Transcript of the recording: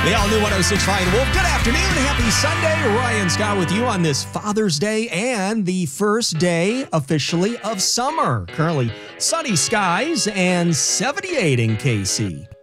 The all-new 106.5 The Wolf. Good afternoon. Happy Sunday. Ryan Scott with you on this Father's Day and the first day officially of summer. Currently sunny skies and 78 in KC.